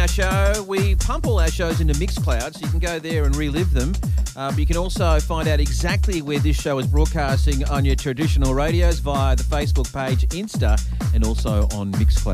our show, we pump all our shows into Mixcloud, so you can go there and relive them. But you can also find out exactly where this show is broadcasting on your traditional radios via the Facebook page, Insta, and also on Mixcloud.